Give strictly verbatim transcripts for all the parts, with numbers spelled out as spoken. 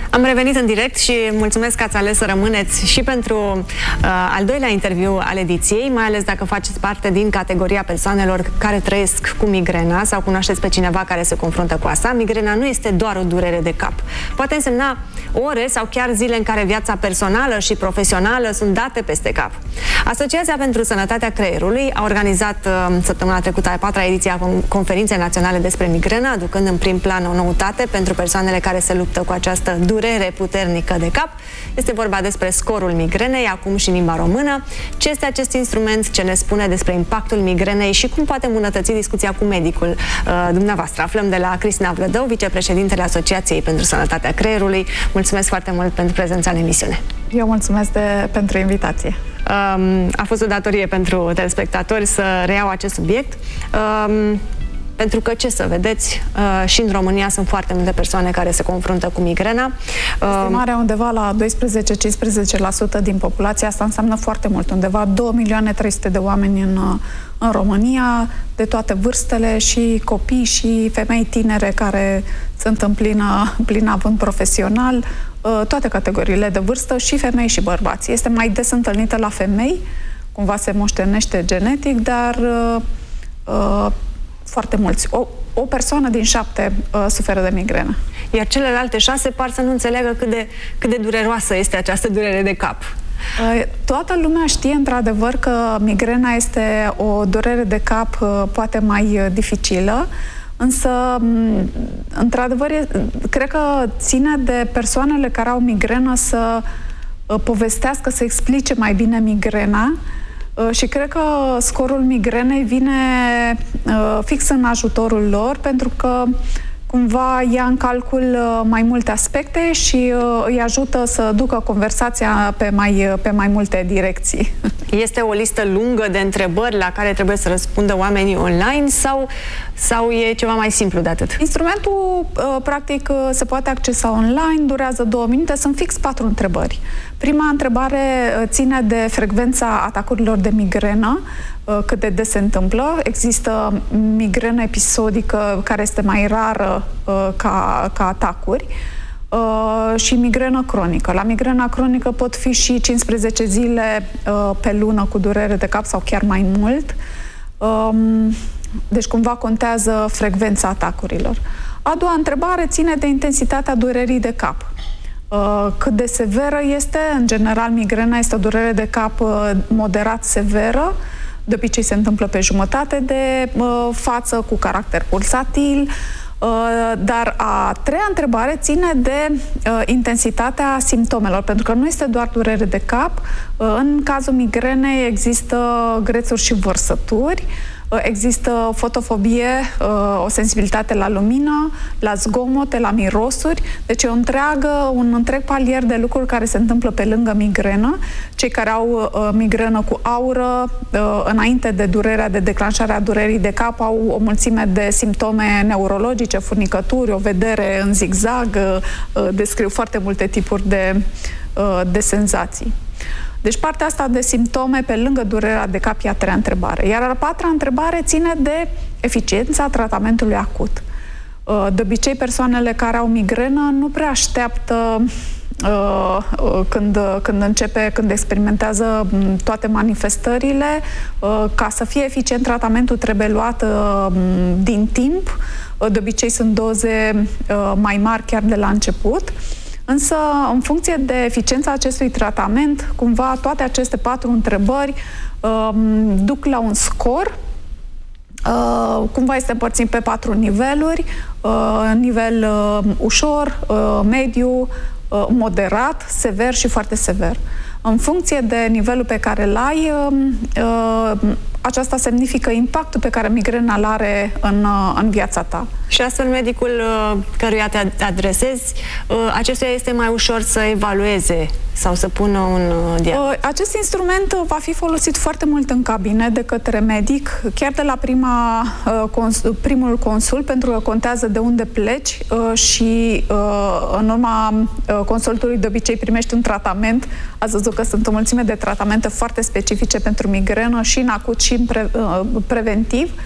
Am revenit în direct și mulțumesc că ați ales să rămâneți și pentru uh, al doilea interviu al ediției, mai ales dacă faceți parte din categoria persoanelor care trăiesc cu migrena sau cunoașteți pe cineva care se confruntă cu asta. Migrena nu este doar o durere de cap. Poate însemna ore sau chiar zile în care viața personală și profesională sunt date peste cap. Asociația pentru Sănătatea Creierului a organizat uh, săptămâna trecută a patra ediție a Conferinței Naționale despre Migrenă, aducând în prim plan o noutate pentru persoanele care se luptă cu această durere puternică de cap. Este vorba despre scorul migrenei, acum și în limba română. Ce este acest instrument, ce ne spune despre impactul migrenei și cum poate îmbunătăți discuția cu medicul uh, dumneavoastră. Aflăm de la Cristina Vlădău, vicepreședintele Asociației pentru Sănătatea Creierului. Mulțumesc foarte mult pentru prezența în emisiune. Eu mulțumesc de, pentru invitație. Um, a fost o datorie pentru telespectatori să reiau acest subiect. Um, Pentru că, ce să vedeți, uh, și în România sunt foarte multe persoane care se confruntă cu migrena. Estimarea undeva la doisprezece-cincisprezece la sută din populație, asta înseamnă foarte mult, undeva două milioane trei sute de oameni în, în România, de toate vârstele, și copii și femei tinere care sunt în plină, plin avânt profesional, uh, toate categoriile de vârstă, și femei și bărbați. Este mai des întâlnită la femei, cumva se moștenește genetic, dar uh, uh, foarte mulți. O, o persoană din șapte uh, suferă de migrenă. Iar celelalte șase par să nu înțeleagă cât de, cât de dureroasă este această durere de cap. Uh, toată lumea știe, într-adevăr, că migrena este o durere de cap uh, poate mai uh, dificilă, însă, într-adevăr, cred că ține de persoanele care au migrenă să uh, povestească, să explice mai bine migrena. Și cred că scorul migrenei vine uh, fix în ajutorul lor, pentru că cumva ia în calcul uh, mai multe aspecte și uh, îi ajută să ducă conversația pe mai, pe mai multe direcții. Este o listă lungă de întrebări la care trebuie să răspundă oamenii online sau, sau e ceva mai simplu de atât? Instrumentul, uh, practic, uh, se poate accesa online, durează două minute, sunt fix patru întrebări. Prima întrebare uh, ține de frecvența atacurilor de migrenă, uh, cât de des se întâmplă. Există migrenă episodică, care este mai rară uh, ca, ca atacuri, Uh, și migrenă cronică. La migrena cronică pot fi și cincisprezece zile uh, pe lună cu durere de cap sau chiar mai mult. Um, deci cumva contează frecvența atacurilor. A doua întrebare ține de intensitatea durerii de cap. Uh, cât de severă este? În general, migrena este o durere de cap uh, moderat severă. De obicei se întâmplă pe jumătate de uh, față, cu caracter pulsatil. Uh, dar a treia întrebare ține de uh, intensitatea simptomelor, pentru că nu este doar durere de cap. Uh, în cazul migrenei există grețuri și vărsături, uh, există fotofobie, uh, o sensibilitate la lumină, la zgomote, la mirosuri. Deci e o întreagă, un întreg palier de lucruri care se întâmplă pe lângă migrenă. Cei care au uh, migrenă cu aură, uh, înainte de durerea, de declanșarea durerii de cap, au o mulțime de simptome neurologice, furnicături, o vedere în zigzag, uh, descriu foarte multe tipuri de, uh, de senzații. Deci partea asta de simptome pe lângă durerea de cap e a treia întrebare. Iar a patra întrebare ține de eficiența tratamentului acut. Uh, de obicei, persoanele care au migrenă nu prea așteaptă uh, când, când începe, când experimentează toate manifestările. Uh, ca să fie eficient, tratamentul trebuie luat uh, din timp. De obicei sunt doze uh, mai mari chiar de la început, însă în funcție de eficiența acestui tratament, cumva toate aceste patru întrebări uh, duc la un scor. Uh, cumva este împărțit pe patru niveluri, uh, nivel uh, ușor, uh, mediu, uh, moderat, sever și foarte sever. În funcție de nivelul pe care îl ai, uh, uh, aceasta semnifică impactul pe care migrena îl are în, în viața ta. Și astfel medicul căruia te adresezi, acestuia este mai ușor să evalueze sau să pună un diagnostic? Acest instrument va fi folosit foarte mult în cabinet de către medic, chiar de la prima, primul consult, pentru că contează de unde pleci și în urma consultului de obicei primești un tratament. Ați văzut că sunt o mulțime de tratamente foarte specifice pentru migrenă și în acut și în pre, preventiv.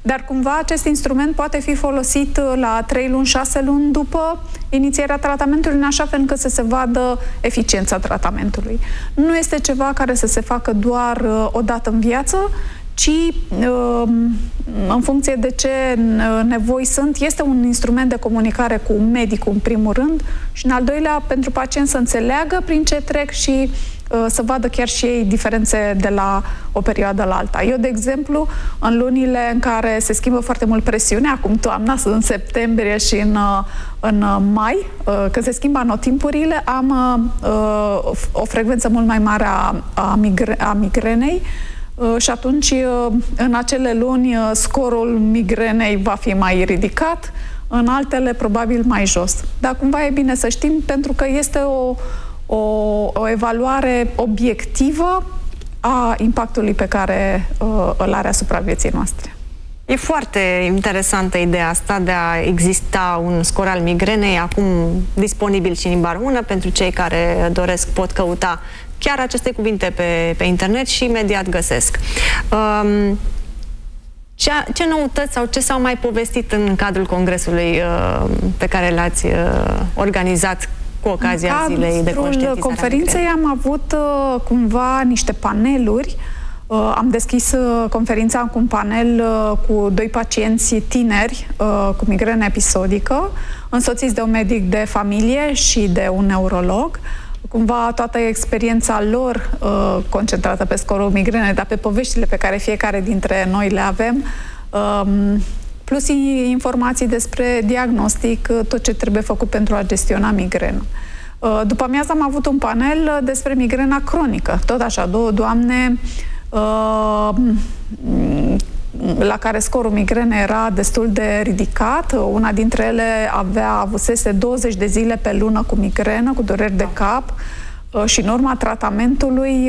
dar cumva acest instrument poate fi folosit la trei luni, șase luni după inițierea tratamentului, în așa fel încât să se vadă eficiența tratamentului. Nu este ceva care să se facă doar o dată în viață, ci în funcție de ce nevoi sunt, este un instrument de comunicare cu medicul în primul rând și în al doilea pentru pacient să înțeleagă prin ce trec și să vadă chiar și ei diferențe de la o perioadă la alta. Eu, de exemplu, în lunile în care se schimbă foarte mult presiunea, acum toamna, în septembrie și în, în mai, când se schimbă anotimpurile, am o frecvență mult mai mare a, a, migre, a migrenei. Și atunci, în acele luni, scorul migrenei va fi mai ridicat, în altele, probabil, mai jos. Dar cumva e bine să știm, pentru că este o, o, o evaluare obiectivă a impactului pe care uh, îl are asupra vieții noastre. E foarte interesantă ideea asta de a exista un scor al migrenei, acum disponibil și în limba română. Pentru cei care doresc pot căuta chiar aceste cuvinte pe, pe internet și imediat găsesc. Um, ce, ce noutăți sau ce s-au mai povestit în cadrul congresului uh, pe care l-ați uh, organizat cu ocazia zilei de conștientizare? În conferinței am avut uh, cumva niște paneluri. Uh, am deschis uh, conferința cu un panel uh, cu doi pacienți tineri uh, cu migrenă episodică, însoțiți de un medic de familie și de un neurolog. Cumva toată experiența lor uh, concentrată pe scorul migrenei, dar pe poveștile pe care fiecare dintre noi le avem, uh, plus informații despre diagnostic, tot ce trebuie făcut pentru a gestiona migrenă. Uh, după amiază am avut un panel despre migrena cronică, tot așa, două doamne uh, la care scorul migrenei era destul de ridicat. Una dintre ele avea, avusese douăzeci de zile pe lună cu migrenă, cu dureri de cap și în urma tratamentului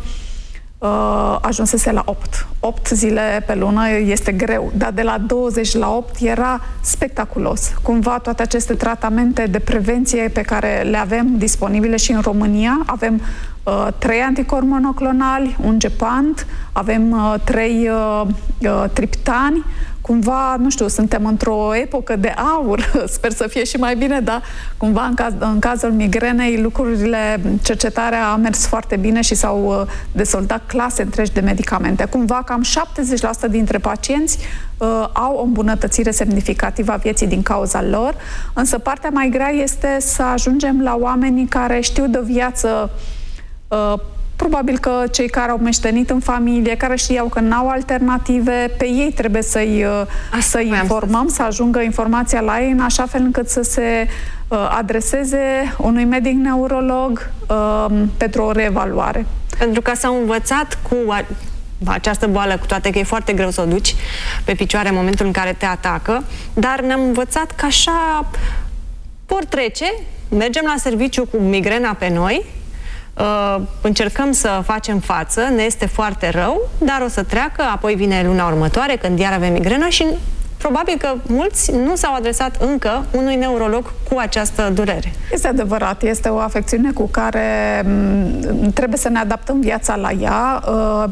ajunsese la opt. opt zile pe lună este greu, dar de la douăzeci la opt era spectaculos. Cumva toate aceste tratamente de prevenție pe care le avem disponibile și în România, avem uh, trei anticorpi monoclonali, un gepant, avem uh, trei uh, uh, triptani. Cumva, nu știu, suntem într-o epocă de aur, sper să fie și mai bine, dar cumva în, caz, în cazul migrenei lucrurile, cercetarea a mers foarte bine și s-au uh, dezvoltat clase întregi de medicamente. Cumva cam șaptezeci la sută dintre pacienți uh, au o îmbunătățire semnificativă a vieții din cauza lor, însă partea mai grea este să ajungem la oamenii care știu de o viață uh, probabil că cei care au meștenit în familie, care știau că n-au alternative, pe ei trebuie să-i să informăm, să ajungă informația la ei în așa fel încât să se uh, adreseze unui medic neurolog uh, pentru o reevaluare. Pentru că s-au învățat cu această boală, cu toate că e foarte greu să o duci pe picioare în momentul în care te atacă, dar ne-am învățat că așa vor trece, mergem la serviciu cu migrena pe noi, Uh, încercăm să facem față, ne este foarte rău, dar o să treacă, apoi vine luna următoare, când iar avem migrenă și probabil că mulți nu s-au adresat încă unui neurolog cu această durere. Este adevărat, este o afecțiune cu care m, trebuie să ne adaptăm viața la ea.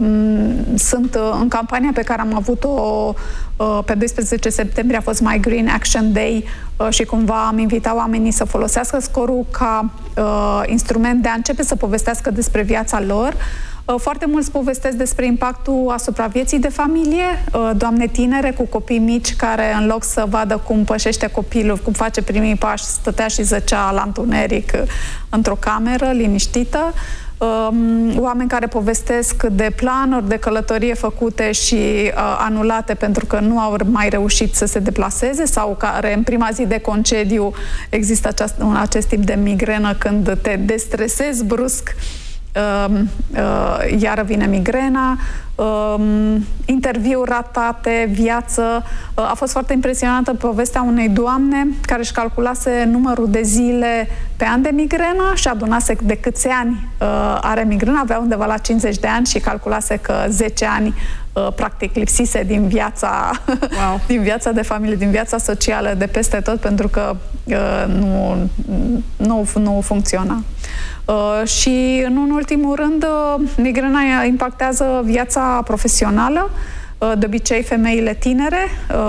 Sunt în campania pe care am avut-o pe doisprezece septembrie, a fost Migraine Action Day și cumva am invitat oamenii să folosească scorul ca uh, instrument de a începe să povestească despre viața lor. Foarte mulți povestesc despre impactul asupra vieții de familie, doamne tinere cu copii mici care în loc să vadă cum pășește copilul, cum face primii pași, stătea și zăcea la întuneric într-o cameră liniștită. Oameni care povestesc de planuri de călătorie făcute și anulate pentru că nu au mai reușit să se deplaseze sau care în prima zi de concediu există aceast, un acest tip de migrenă când te destresezi brusc. Uh, uh, iară vine migrena, uh, interviuri ratate, viață. Uh, a fost foarte impresionantă povestea unei doamne care își calculase numărul de zile pe an de migrenă și adunase de câți ani uh, are migrenă, avea undeva la cincizeci de ani și calculase că zece ani uh, practic lipsise din viața, wow. din viața de familie, din viața socială, de peste tot, pentru că uh, nu, nu, nu funcționa. Uh, și, nu în ultimul rând, uh, migrena impactează viața profesională. De obicei, femeile tinere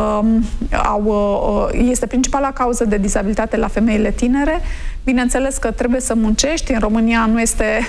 au, este principala cauză de dizabilitate la femeile tinere. Bineînțeles că trebuie să muncești. În România nu este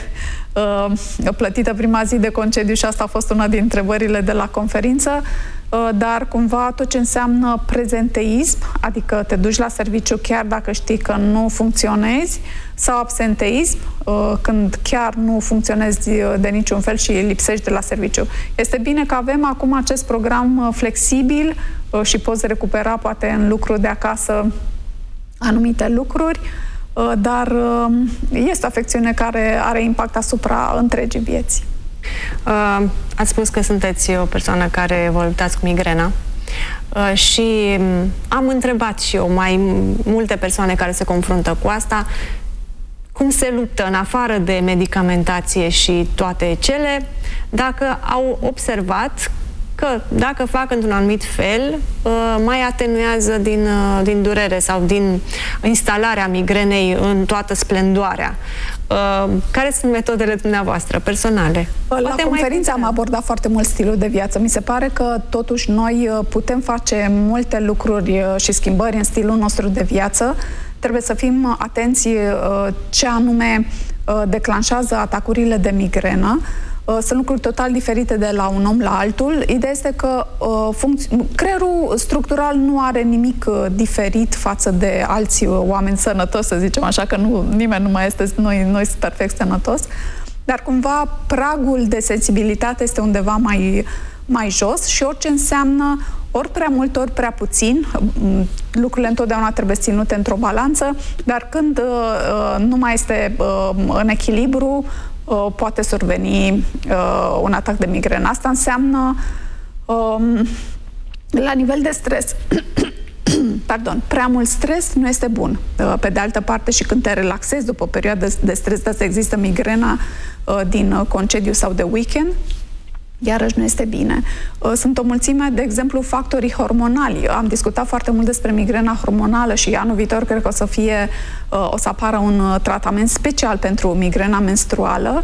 plătită prima zi de concediu și asta a fost una din întrebările de la conferință, dar cumva tot ce înseamnă prezenteism, adică te duci la serviciu chiar dacă știi că nu funcționezi, sau absenteism, când chiar nu funcționezi de niciun fel și lipsești de la serviciu. Este bine că avem acum acest program flexibil și poți recupera poate în lucru de acasă anumite lucruri, dar este o afecțiune care are impact asupra întregii vieți. Uh, ați spus că sunteți o persoană care vă luptați cu migrena uh, și am întrebat și eu mai multe persoane care se confruntă cu asta cum se luptă în afară de medicamentație și toate cele, dacă au observat că dacă fac într-un anumit fel, mai atenuează din, din durere sau din instalarea migrenei în toată splendoarea. Care sunt metodele dumneavoastră personale? La Poate conferință am abordat foarte mult stilul de viață. Mi se pare că totuși noi putem face multe lucruri și schimbări în stilul nostru de viață. Trebuie să fim atenți ce anume declanșează atacurile de migrenă. Sunt lucruri total diferite de la un om la altul. Ideea este că uh, creierul structural nu are nimic uh, diferit față de alți uh, oameni sănătoși, să zicem așa, că nu, nimeni nu mai este noi, noi sunt perfect sănătos, dar cumva pragul de sensibilitate este undeva mai, mai jos și orice înseamnă ori prea mult, ori prea puțin. Lucrurile întotdeauna trebuie ținute într-o balanță, dar când uh, nu mai este uh, în echilibru, poate surveni uh, un atac de migrenă. Asta înseamnă um, la nivel de stres. Pardon, prea mult stres nu este bun. Uh, pe de altă parte, și când te relaxezi după o perioadă de stres, de asta există migrena uh, din concediu sau de weekend, iarăși nu este bine. Sunt o mulțime, de exemplu, factorii hormonali. Am discutat foarte mult despre migrena hormonală și anul viitor cred că o să fie, o să apară un tratament special pentru migrena menstruală.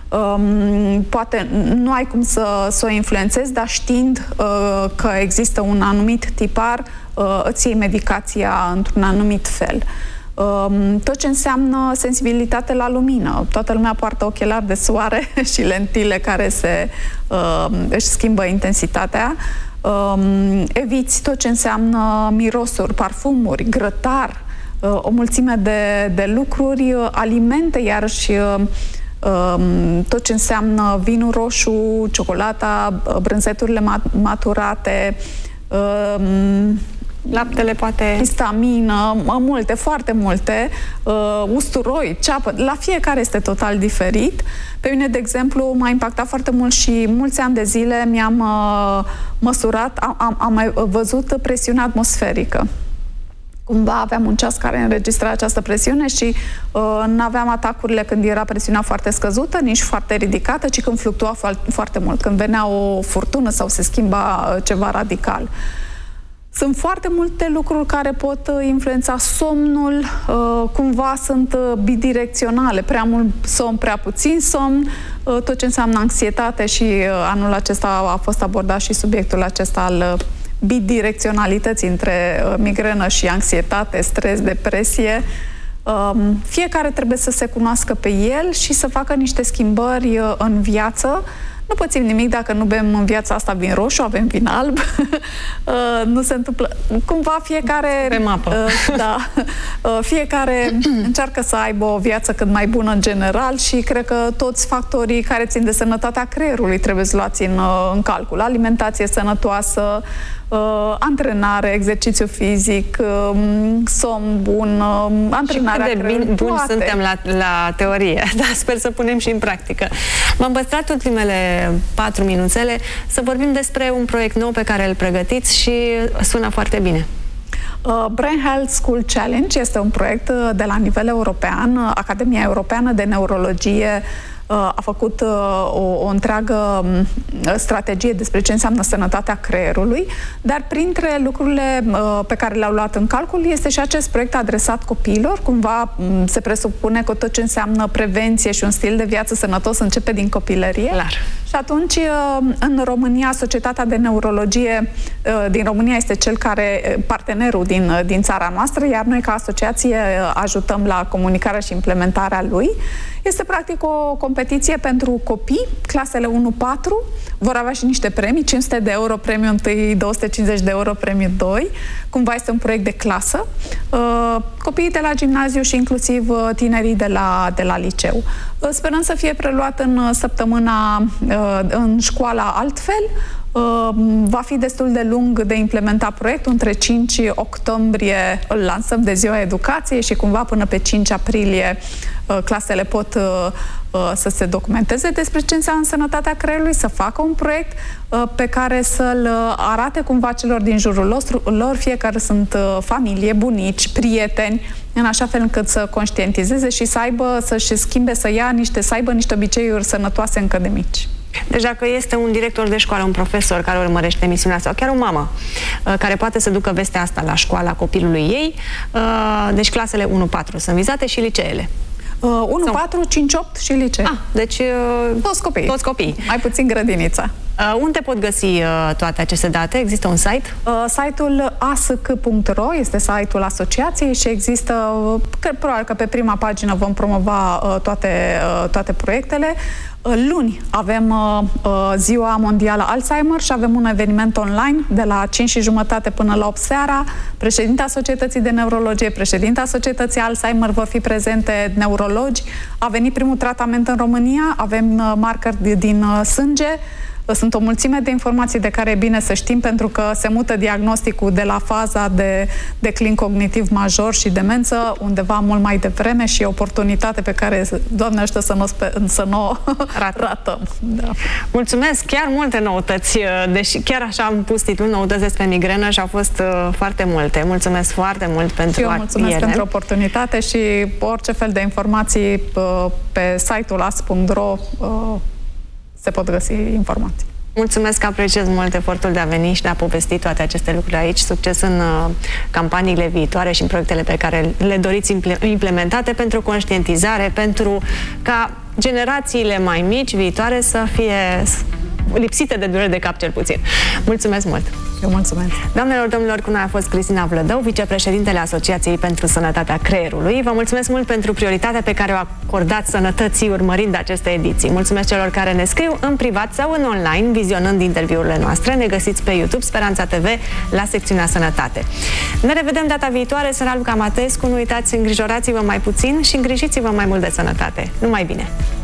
Poate nu ai cum să, să o influențezi, dar știind că există un anumit tipar, îți iei medicația într-un anumit fel. Tot ce înseamnă sensibilitate la lumină. Toată lumea poartă ochelari de soare și lentile care se, uh, își schimbă intensitatea. Uh, eviți tot ce înseamnă mirosuri, parfumuri, grătar, uh, o mulțime de, de lucruri, uh, alimente, iarăși uh, uh, tot ce înseamnă vinul roșu, ciocolata, brânzeturile maturate, uh, laptele poate... histamină, multe, foarte multe, uh, usturoi, ceapă, la fiecare este total diferit. Pe mine, de exemplu, m-a impactat foarte mult și mulți ani de zile mi-am uh, măsurat, am, am, am mai văzut presiunea atmosferică. Cumva aveam un ceas care înregistra această presiune și uh, nu aveam atacurile când era presiunea foarte scăzută, nici foarte ridicată, ci când fluctua foarte, foarte mult, când venea o furtună sau se schimba ceva radical. Sunt foarte multe lucruri care pot influența somnul, cumva sunt bidirecționale, prea mult somn, prea puțin somn, tot ce înseamnă anxietate și anul acesta a fost abordat și subiectul acesta al bidirecționalității între migrenă și anxietate, stres, depresie. Fiecare trebuie să se cunoască pe el și să facă niște schimbări în viață. Nu pățim nimic dacă nu bem în viața asta vin roșu, avem vin alb. uh, nu se întâmplă. Cumva fiecare... Bem apă. Uh, da. Uh, fiecare încearcă să aibă o viață cât mai bună în general și cred că toți factorii care țin de sănătatea creierului trebuie să luați în, în calcul. Alimentație sănătoasă, uh, antrenare, exercițiu fizic, uh, somn bun, uh, antrenarea creierului. Și cât de bun toate. Suntem la, la teorie, dar sper să punem și în practică. M-am păstrat ultimele patru minuțele să vorbim despre un proiect nou pe care îl pregătiți și sună foarte bine. Uh, Brain Health School Challenge este un proiect de la nivel european. Academia Europeană de Neurologie uh, a făcut uh, o, o întreagă strategie despre ce înseamnă sănătatea creierului, dar printre lucrurile uh, pe care le-au luat în calcul este și acest proiect adresat copiilor. Cumva se presupune că tot ce înseamnă prevenție și un stil de viață sănătos începe din copilărie. Clar. Și Și atunci, în România, Societatea de Neurologie din România este cel care, partenerul din, din țara noastră, iar noi ca asociație ajutăm la comunicarea și implementarea lui. Este practic o competiție pentru copii, clasele unu patru, vor avea și niște premii, cinci sute de euro premiu unu, două sute cincizeci de euro premiu doi, cumva este un proiect de clasă, copiii de la gimnaziu și inclusiv tinerii de la, de la liceu. Sperăm să fie preluat în săptămâna, în școala altfel. Va fi destul de lung de implementat proiectul. Între cinci octombrie îl lansăm de Ziua Educației și cumva până pe cinci aprilie clasele pot să se documenteze despre ce înseamnă sănătatea creierului, să facă un proiect pe care să-l arate cumva celor din jurul lor, fie care sunt familie, bunici, prieteni, în așa fel încât să conștientizeze și să aibă, să-și schimbe, să ia niște, să aibă niște obiceiuri sănătoase încă de mici. Deci dacă este un director de școală, un profesor care urmărește emisiunea sau chiar o mamă care poate să ducă vestea asta la școala copilului ei, deci clasele unu patru sunt vizate și liceele. unu patru, cinci opt și licee. Ah, deci toți copiii. Toți copiii. Mai puțin grădinița. Uh, unde pot găsi uh, toate aceste date? Există un site? Uh, site-ul a s c punct r o este site-ul asociației și există, uh, cred, probabil că pe prima pagină vom promova uh, toate, uh, toate proiectele. Uh, luni avem uh, uh, Ziua Mondială Alzheimer și avem un eveniment online de la cinci și jumătate până la opt seara. Președinta Societății de Neurologie, președinta Societății Alzheimer vor fi prezente, neurologi. A venit primul tratament în România, avem uh, marker din uh, sânge. Sunt o mulțime de informații de care e bine să știm, pentru că se mută diagnosticul de la faza de declin cognitiv major și demență undeva mult mai devreme și e o oportunitate pe care, Doamne ajută, să nu să nu ratăm. Da. Mulțumesc! Chiar multe noutăți, deși chiar așa am pus titlul Noutăți despre migrenă și au fost uh, foarte multe. Mulțumesc foarte mult pentru Eu mulțumesc ele. pentru oportunitate și orice fel de informații uh, pe site-ul a s punct r o uh, se pot găsi informații. Mulțumesc că apreciez mult efortul de a veni și de a povesti toate aceste lucruri aici. Succes în uh, campaniile viitoare și în proiectele pe care le doriți implementate pentru conștientizare, pentru ca generațiile mai mici viitoare să fie lipsite de dureri de cap cel puțin. Mulțumesc mult! Eu mulțumesc! Doamnelor, domnilor, cu noi a fost Cristina Vlădău, vicepreședintele Asociației pentru Sănătatea Creierului. Vă mulțumesc mult pentru prioritatea pe care o acordați sănătății urmărind aceste ediții. Mulțumesc celor care ne scriu în privat sau în online, vizionând interviurile noastre. Ne găsiți pe YouTube, Speranța T V, la secțiunea Sănătate. Ne revedem data viitoare. Sunt Raluca Matescu. Nu uitați, îngrijorați-vă mai puțin și îngrijiți-vă mai mult de sănătate. Numai bine!